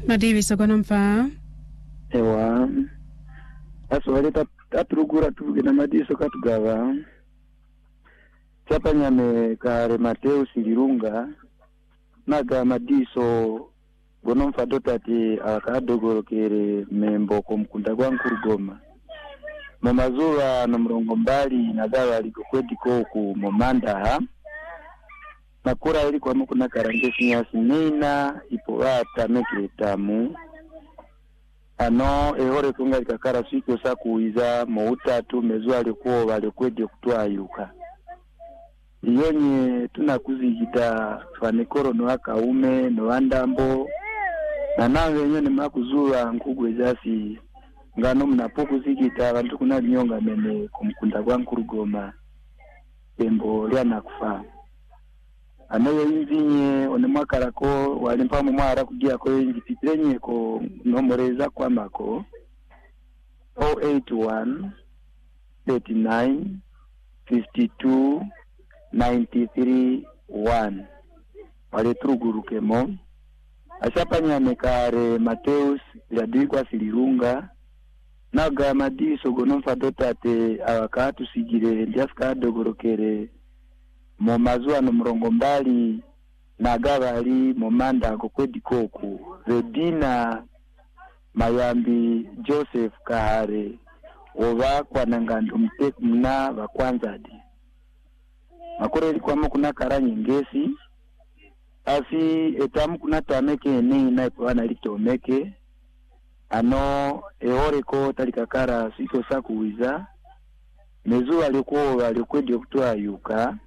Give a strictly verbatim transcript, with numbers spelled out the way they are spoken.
Madiviso kono mfa. Ewa. Aso wale taturugura tuvuge na madiso katugava. Chapa nyame kare Mateo Silirunga. Naga madiso gono mfa dotati akadogorokere membo kumkunda kwa Nkurugoma. Momazura na mrongo mbali nagawa alikokwediko ku momanda ha. Nakura ili kwa muku na karangesi nyasi nina ipo wata mekiretamu. Ano ehore kunga likakara suiko sakuiza moutatu mezua alikuwa walekwede kutua yuka. Iyonye tunakuzihida fanekoro no waka ume no wandambo. Na nawe yenye ni makuzura nkugwe zasi. Ngano mnapoku zikita wantu kuna nyonga mene kumkunda kwa Nkurugoma. Tembo liana kufa. Anayo inzinye onemwakarako walimpa mu mwara kugia ko ingipitrenye ko nomoreza kwa mako zero eight one thirty-nine fifty-two ninety-three one wale turugurukemo ashapanya mekare Mateus yadikwa Silirunga naga madiso gonomfa dotate awakatu sigire ndiaska dogorokere mo mazua no mrongo mbali nagabali momanda kokwedikoku Redina Mayambi Joseph Kahare oba kwa nangando mteku mna bakwanzadi makore ilikuwa mukuna karanyi ngesi asi etamu kuna tameke ni naipo ana litomeke ano eoreko talikakara siko sakuwiza mezu alikuwa alikwedi kutoa yuka